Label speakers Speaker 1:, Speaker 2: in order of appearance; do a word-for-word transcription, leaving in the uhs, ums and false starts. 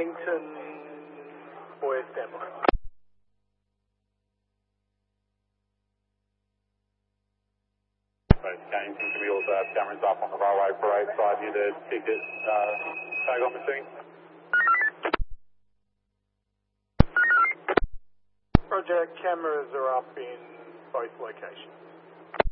Speaker 1: Huntington Boys standby.
Speaker 2: Both games and we also have cameras up on the railway parade side near the ticket uh, tag on machine.
Speaker 1: Roger, cameras are up in both locations.